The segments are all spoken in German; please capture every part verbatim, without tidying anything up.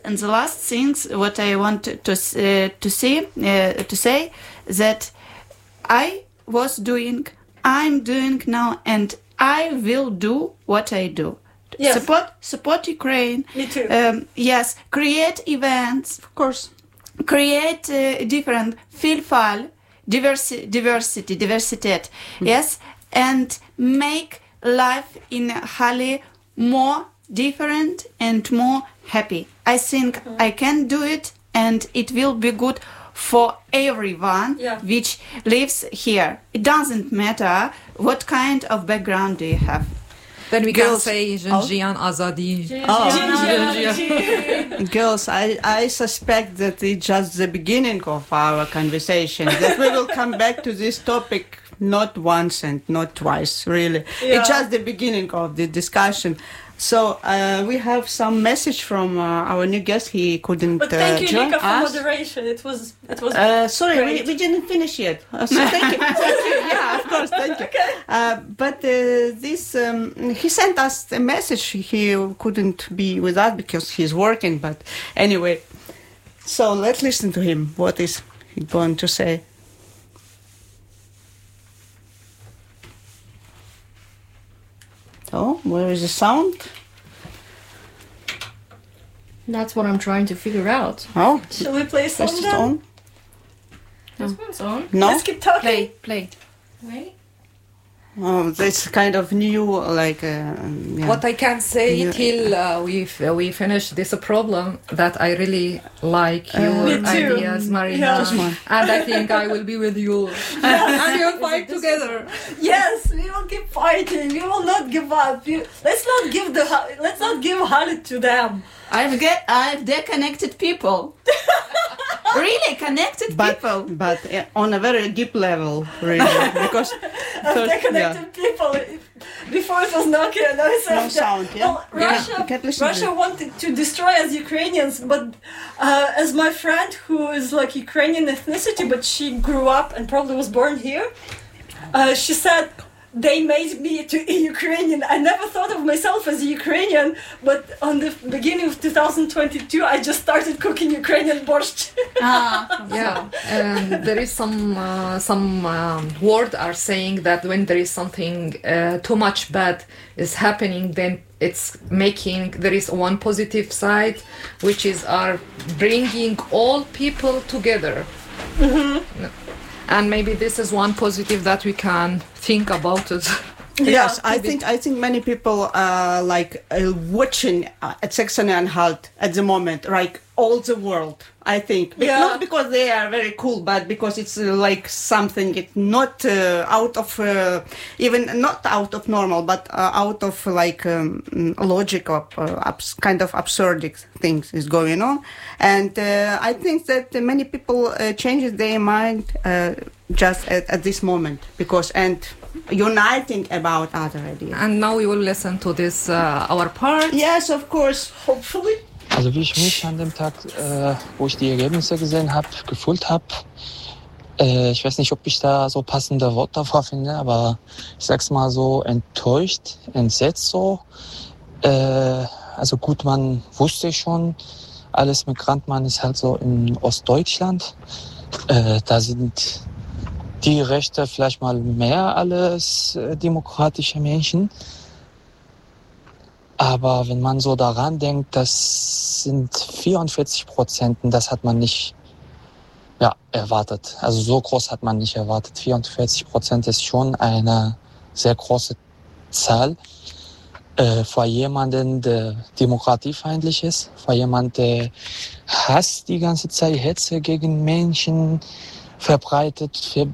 and the last things what I want to to, uh, to say uh, to say that I was doing, I'm doing now, and I will do what I do. Yes. Support support Ukraine. Me too. Um, yes, create events, Of course. create uh, different vielfalt, diversity, diversity, diversitet. Mm. Yes, and make life in Halle more different and more happy. I think Mm-hmm. I can do it, and it will be good for everyone Yeah. which lives here. It doesn't matter what kind of background do you have. Then we Girls- can say Jinjian Azadi. Girls, I, I suspect that it's just the beginning of our conversation, that we will come back to this topic not once and not twice, really. Yeah. It's just the beginning of the discussion. So uh, we have some message from uh, our new guest. He couldn't But thank uh, you, join Nika, for us. moderation. It was it was Uh, sorry, we, Great. we didn't finish yet. Uh, so thank you. Thank you. Yeah, of course, thank you. Uh, but uh, this, um, he sent us a message. He couldn't be with us because he's working. But anyway, so let's listen to him. What is he going to say? Oh, where is the sound? That's what I'm trying to figure out. Oh, Shall we play some press it then? on. This one's on. No? Let's keep talking. Play, play. Wait. Oh, that's kind of new, like... Uh, yeah. What I can say Yeah. till uh, we f- we finish this problem, that I really like your Me too. ideas, Marina, Yeah. Just one. and I think I will be with you, and we'll fight together. Yes, we will keep fighting. We will not give up. You, let's not give the Ha- let's not give Halle to them. I've get I've deconnected people. Really connected But, people. but uh, on a very deep level, really, because Of first- the connected people. Before it was Nokia, now it's No F- sound, yeah? Well, Yeah, Russia, you can't listen to Russia it. wanted to destroy us Ukrainians, but uh, as my friend who is like Ukrainian ethnicity, but she grew up and probably was born here, uh, she said, they made me to a Ukrainian. I never thought of myself as a Ukrainian, but on the beginning of two thousand twenty-two, I just started cooking Ukrainian borscht. Ah, Yeah, and there is some uh, some um, word are saying that when there is something uh, too much bad is happening, then it's making there is one positive side, which is are bringing all people together. And maybe this is one positive that we can think about it. Yes, I maybe. think I think many people are like uh, watching uh, at Saxony-Anhalt at the moment, like all the world. I think Be- Yeah. not because they are very cool, but because it's uh, like something it's not uh, out of uh, even not out of normal, but uh, out of like um, logic of uh, abs- kind of absurd things is going on, and uh, I think that many people uh, change their mind uh, just at, at this moment because and. Uniting about other ideas. And now we will listen to this uh, our part. Yes, of course. Hopefully. Also wie ich mich an dem Tag, äh, wo ich die Ergebnisse gesehen habe, gefühlt habe, äh, ich weiß nicht, ob ich da so passende Worte davor finde, aber ich sag's mal so, enttäuscht, entsetzt so. Äh, also gut, man wusste schon, alles Migrantmann ist halt so in Ostdeutschland. Äh, da sind die Rechte vielleicht mal mehr als äh, demokratische Menschen. Aber wenn man so daran denkt, das sind vierundvierzig Prozent, das hat man nicht ja, erwartet. Also so groß hat man nicht erwartet. vierundvierzig Prozent ist schon eine sehr große Zahl. Äh, vor jemanden, der demokratiefeindlich ist, vor jemanden, der Hass die ganze Zeit, Hetze gegen Menschen verbreitet, für,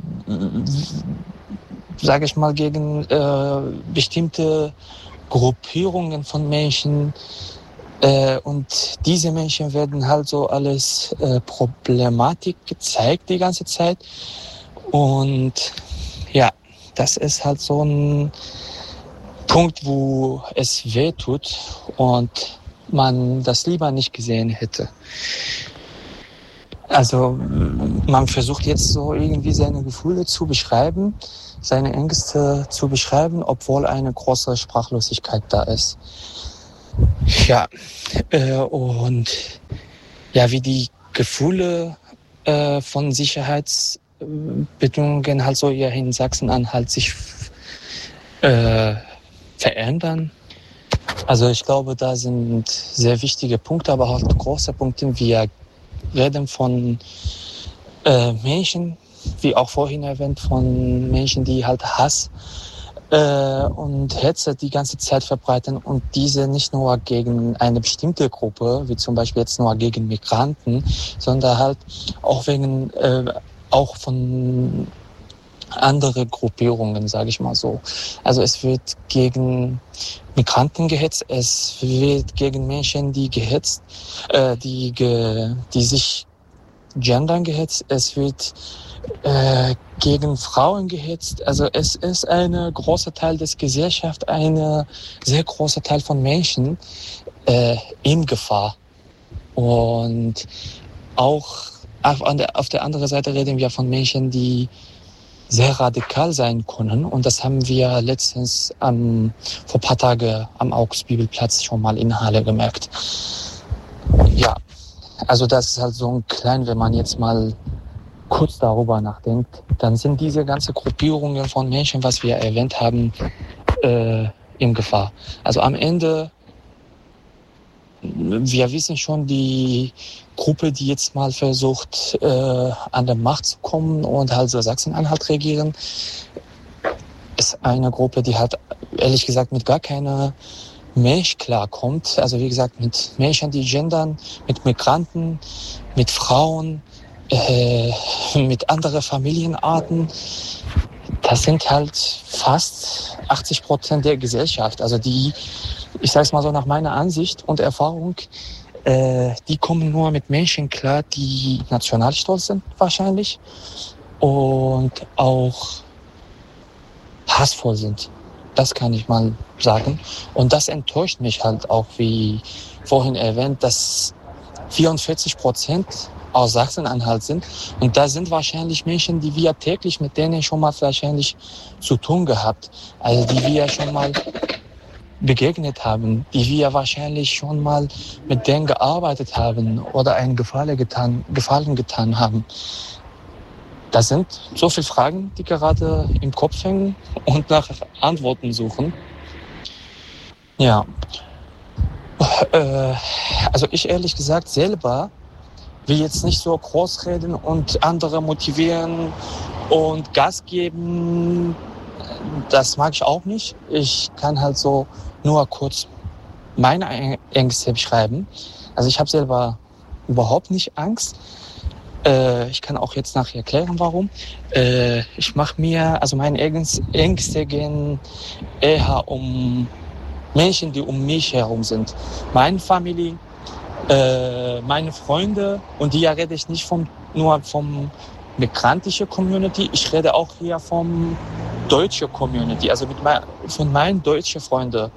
sage ich mal, gegen äh, bestimmte Gruppierungen von Menschen. Äh, und diese Menschen werden halt so alles äh, Problematik gezeigt die ganze Zeit. Und ja, das ist halt so ein Punkt, wo es weh tut und man das lieber nicht gesehen hätte. Also man versucht jetzt so irgendwie seine Gefühle zu beschreiben, seine Ängste zu beschreiben, obwohl eine große Sprachlosigkeit da ist. Ja, äh, und ja, wie die Gefühle äh, von Sicherheitsbedingungen halt so hier in Sachsen-Anhalt sich äh, verändern. Also ich glaube, da sind sehr wichtige Punkte, aber auch große Punkte. Wir reden von äh, Menschen, wie auch vorhin erwähnt, von Menschen, die halt Hass äh, und Hetze die ganze Zeit verbreiten und diese nicht nur gegen eine bestimmte Gruppe, wie zum Beispiel jetzt nur gegen Migranten, sondern halt auch wegen äh, auch von andere Gruppierungen, sage ich mal so. Also es wird gegen Migranten gehetzt, es wird gegen Menschen, die gehetzt, äh, die, ge, die sich gendern gehetzt, es wird äh, gegen Frauen gehetzt. Also es ist ein großer Teil des Gesellschaft, ein sehr großer Teil von Menschen äh, in Gefahr. Und auch auf, an der, auf der anderen Seite reden wir von Menschen, die sehr radikal sein können. Und das haben wir letztens am, vor ein paar Tagen am Augsbibelplatz schon mal in Halle gemerkt. Ja, also das ist halt so ein klein, wenn man jetzt mal kurz darüber nachdenkt, dann sind diese ganzen Gruppierungen von Menschen, was wir erwähnt haben, äh, in Gefahr. Also am Ende, wir wissen schon, die Gruppe, die jetzt mal versucht, äh, an der Macht zu kommen und halt so Sachsen-Anhalt regieren, ist eine Gruppe, die halt ehrlich gesagt mit gar keiner Mensch klarkommt. Also wie gesagt, mit Menschen, die gendern, mit Migranten, mit Frauen, äh, mit anderen Familienarten. Das sind halt fast achtzig Prozent der Gesellschaft. Also die, ich sage es mal so nach meiner Ansicht und Erfahrung, äh, die kommen nur mit Menschen klar, die nationalstolz sind wahrscheinlich und auch hassvoll sind. Das kann ich mal sagen. Und das enttäuscht mich halt auch, wie vorhin erwähnt, dass vierundvierzig Prozent aus Sachsen-Anhalt sind. Und da sind wahrscheinlich Menschen, die wir täglich mit denen schon mal wahrscheinlich zu tun gehabt. Also die wir schon mal begegnet haben, die wir wahrscheinlich schon mal mit denen gearbeitet haben oder einen Gefallen getan, Gefallen getan haben. Das sind so viele Fragen, die gerade im Kopf hängen und nach Antworten suchen. Ja, äh, also ich ehrlich gesagt selber will jetzt nicht so groß reden und andere motivieren und Gas geben. Das mag ich auch nicht. Ich kann halt so nur kurz meine Ängste beschreiben. Also ich habe selber überhaupt nicht Angst. Äh, ich kann auch jetzt nachher erklären, warum. Äh, ich mache mir, also meine Ängste gehen eher um Menschen, die um mich herum sind. Meine Familie, äh, meine Freunde, und hier rede ich nicht vom, nur vom migrantischen Community, ich rede auch hier vom deutschen Community, also mit mein, von meinen deutschen Freunden,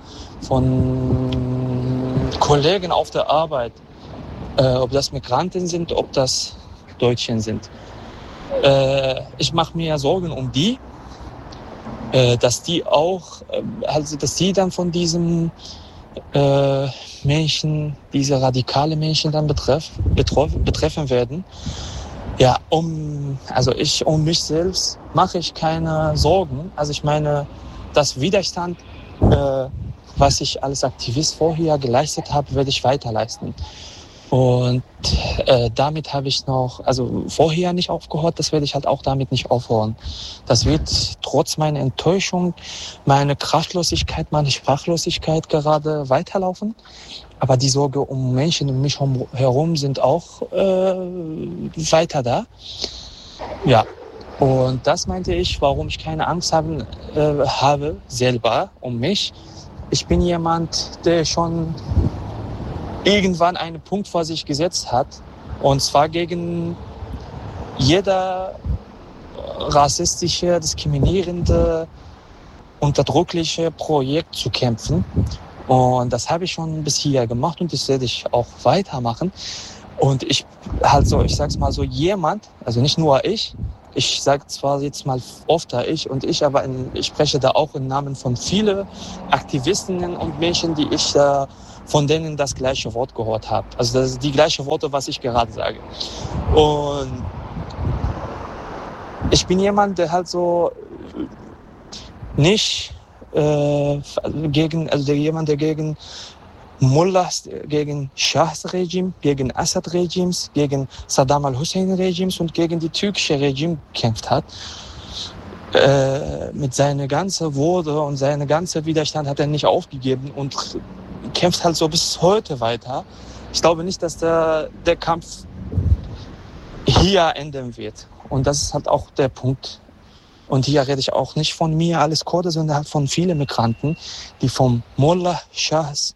von Kollegen auf der Arbeit, äh, ob das Migranten sind, ob das Deutschen sind. Äh, ich mache mir Sorgen um die, äh, dass die auch, äh, also dass die dann von diesem äh, Menschen, diese radikale Menschen dann betreff, betroff, betreffen werden. Ja, um, also ich, um mich selbst mache ich keine Sorgen. Also ich meine, das Widerstand, äh, was ich als Aktivist vorher geleistet habe, werde ich weiter leisten. Und äh, damit habe ich noch, also vorher nicht aufgehört, das werde ich halt auch damit nicht aufhören. Das wird trotz meiner Enttäuschung, meiner Kraftlosigkeit, meiner Sprachlosigkeit gerade weiterlaufen. Aber die Sorge um Menschen um mich herum sind auch äh, weiter da. Ja, und das meinte ich, warum ich keine Angst haben, äh, habe selber um mich. Ich bin jemand, der schon irgendwann einen Punkt vor sich gesetzt hat, und zwar gegen jeder rassistische, diskriminierende, unterdrückliche Projekt zu kämpfen. Und das habe ich schon bis hier gemacht und das werde ich auch weitermachen. Und ich halt so, ich sag's mal so, jemand, also nicht nur ich, ich sage zwar jetzt mal oft da ich und ich, aber in, ich spreche da auch im Namen von vielen Aktivistinnen und Menschen, die ich da von denen das gleiche Wort gehört habe. Also das ist die gleiche Worte, was ich gerade sage. Und ich bin jemand, der halt so nicht äh, gegen, also der jemand, der gegen Mullahs, gegen Schahs-Regime, gegen Assad-Regimes, gegen Saddam al-Hussein-Regimes und gegen die türkische Regime gekämpft hat. Äh, mit seiner ganzen Würde und seinem ganzen Widerstand hat er nicht aufgegeben und kämpft halt so bis heute weiter. Ich glaube nicht, dass der, der Kampf hier enden wird. Und das ist halt auch der Punkt. Und hier rede ich auch nicht von mir als Kurde, sondern halt von vielen Migranten, die vom Mullah, Schahs,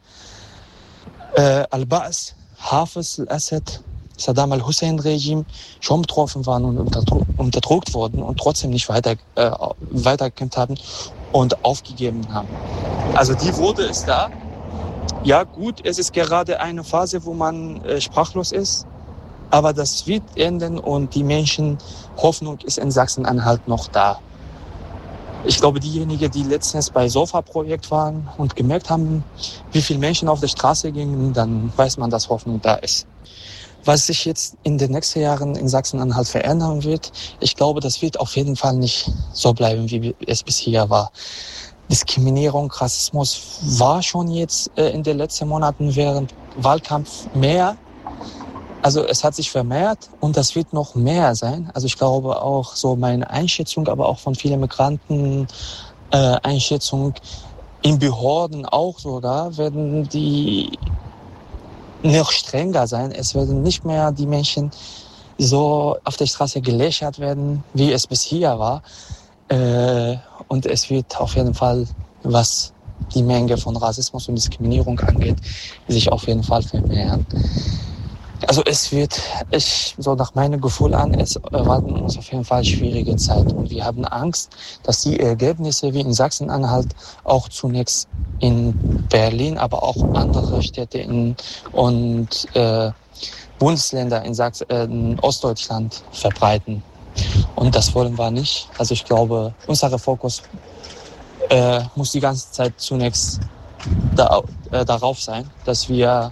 äh, Al-Ba's, Hafiz, Al-Assad, Saddam al-Hussein-Regime schon betroffen waren und unterdrückt, unterdrückt wurden und trotzdem nicht weiter, äh, weitergekämpft haben und aufgegeben haben. Also die Würde ist da. Ja gut, es ist gerade eine Phase, wo man äh, sprachlos ist, aber das wird enden und die Menschen, Hoffnung ist in Sachsen-Anhalt noch da. Ich glaube, diejenigen, die letztens bei Sofa-Projekt waren und gemerkt haben, wie viele Menschen auf der Straße gingen, dann weiß man, dass Hoffnung da ist. Was sich jetzt in den nächsten Jahren in Sachsen-Anhalt verändern wird, ich glaube, das wird auf jeden Fall nicht so bleiben, wie es bisher war. Diskriminierung, Rassismus war schon jetzt äh, in den letzten Monaten während Wahlkampf mehr. Also es hat sich vermehrt und das wird noch mehr sein. Also ich glaube auch so meine Einschätzung, aber auch von vielen Migranten äh, Einschätzung in Behörden auch sogar, werden die noch strenger sein. Es werden nicht mehr die Menschen so auf der Straße gelächelt werden, wie es bisher war. Äh, und es wird auf jeden Fall, was die Menge von Rassismus und Diskriminierung angeht, sich auf jeden Fall vermehren. Also es wird, ich, so nach meinem Gefühl an, es erwarten uns auf jeden Fall schwierige Zeit. Und wir haben Angst, dass die Ergebnisse wie in Sachsen-Anhalt auch zunächst in Berlin, aber auch andere Städte in, und äh, Bundesländer in, Sachsen, äh, in Ostdeutschland verbreiten. Und das wollen wir nicht. Also ich glaube, unser Fokus äh, muss die ganze Zeit zunächst da, äh, darauf sein, dass wir,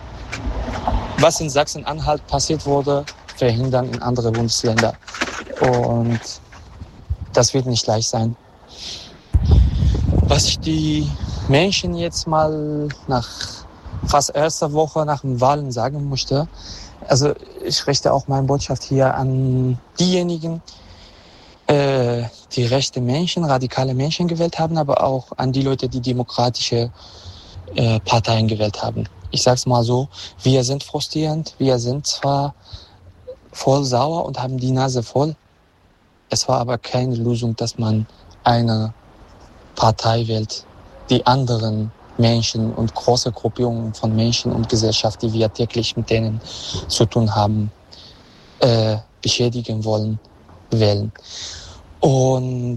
was in Sachsen-Anhalt passiert wurde, verhindern in andere Bundesländer. Und das wird nicht leicht sein. Was ich die Menschen jetzt mal nach fast erster Woche nach den Wahlen sagen möchte, also ich richte auch meine Botschaft hier an diejenigen, äh, die rechte Menschen, radikale Menschen gewählt haben, aber auch an die Leute, die demokratische äh, Parteien gewählt haben. Ich sag's mal so, wir sind frustrierend, wir sind zwar voll sauer und haben die Nase voll, es war aber keine Lösung, dass man eine Partei wählt, die anderen Menschen und große Gruppierungen von Menschen und Gesellschaft, die wir täglich mit denen zu tun haben, äh, beschädigen wollen, wählen. Und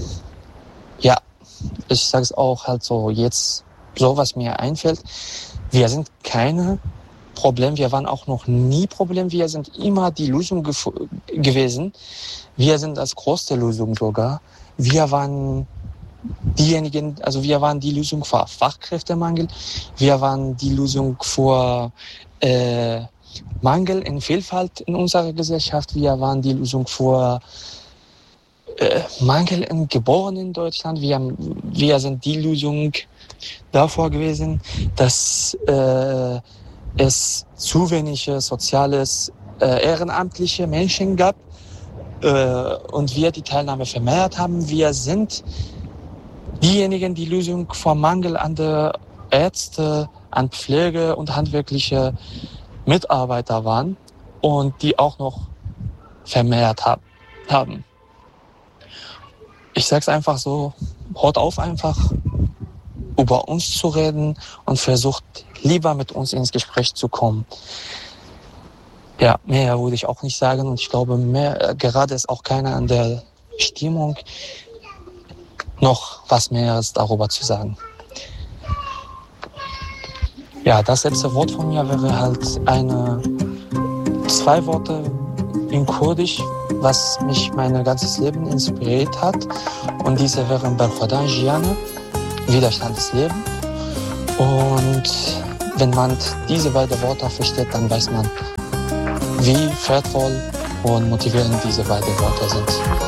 ja, ich sage es auch halt so jetzt, so was mir einfällt, wir sind keine Problem, wir waren auch noch nie Problem, wir sind immer die Lösung gef- gewesen. Wir sind das größte Lösung sogar. Wir waren diejenigen, also wir waren die Lösung für Fachkräftemangel, wir waren die Lösung für äh, Mangel in Vielfalt in unserer Gesellschaft, wir waren die Lösung für äh, Mangel in Geborenen in Deutschland, wir, wir sind die Lösung davor gewesen, dass äh, es zu wenige soziales, äh, ehrenamtliche Menschen gab äh, und wir die Teilnahme vermehrt haben. Wir sind diejenigen, die Lösung vom Mangel an der Ärzte, an Pflege und handwerkliche Mitarbeiter waren und die auch noch vermehrt hab, haben. Ich sag's einfach so, hört auf einfach über uns zu reden und versucht lieber mit uns ins Gespräch zu kommen. Ja, mehr würde ich auch nicht sagen und ich glaube, mehr, gerade ist auch keiner an der Stimmung, noch was Mehres darüber zu sagen. Ja, das letzte Wort von mir wäre halt eine, zwei Worte in Kurdisch, was mich mein ganzes Leben inspiriert hat. Und diese wären Berkhodan Giane, Widerstand des Lebens. Und wenn man diese beiden Wörter versteht, dann weiß man, wie wertvoll und motivierend diese beiden Wörter sind.